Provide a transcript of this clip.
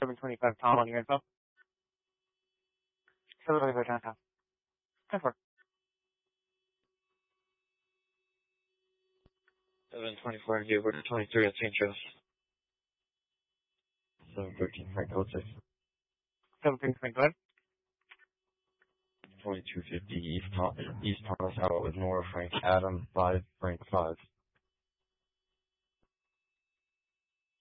725 Tom on your info. 725 downtown. 10-4. 724 and Gilbert 23 at St. Joe's. 713 Frank Code 6. 713 go ahead. 4250 East Thomas out with Nora Frank Adam 5 Frank 5.